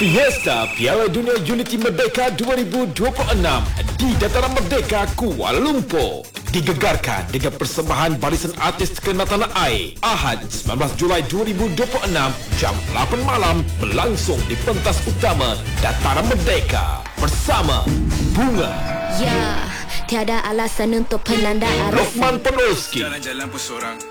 Fiesta Piala Dunia Unity Merdeka 2026 di Dataran Merdeka, Kuala Lumpur. Digegarkan dengan persembahan barisan artis terkenal tanah air. Ahad 19 Julai 2026 jam 8 malam berlangsung di pentas utama Dataran Merdeka bersama Bunga. Ya, tiada alasan untuk penanda arus. Lokman Penoloski. Jalan-jalan pun seorang.